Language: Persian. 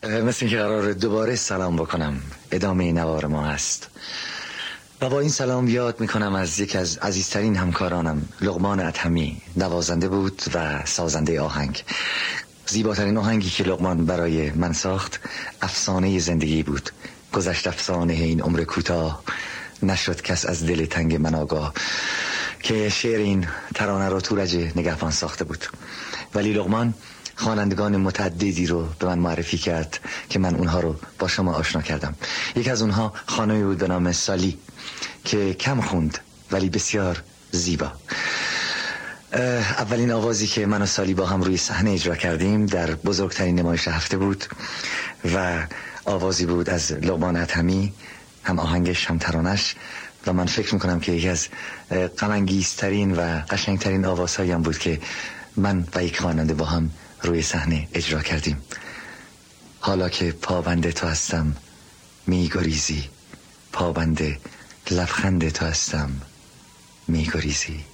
مثل اینکه قرار دوباره سلام بکنم. ادامه نوار ما هست و با این سلام یاد میکنم از یکی از عزیزترین همکارانم، لقمان ادهمی. نوازنده بود و سازنده آهنگ. زیباترین آهنگی که لقمان برای من ساخت افسانه زندگی بود. گذشت افسانه این عمر کوتاه، نشد کس از دل تنگ من آگاه، که شعر این ترانه رو تورج نگهبان ساخته بود. ولی لقمان خوانندگان متعددی رو به من معرفی کرد که من اونها رو با شما آشنا کردم. یک از اونها خانمی بود به نام سالی که کم خوند ولی بسیار زیبا. اولین آوازی که من و سالی با هم روی صحنه اجرا کردیم در بزرگترین نمایش هفته بود و آوازی بود از لقمان ادهمی، هم آهنگش هم ترانش، و من فکر میکنم که یکی از غم انگیزترین و قشنگترین آوازهایی هم بود که من و یک خواننده با هم روی صحنه اجرا کردیم. حالا که پابند تو هستم میگریزی، پابند لبخند تو هستم میگریزی.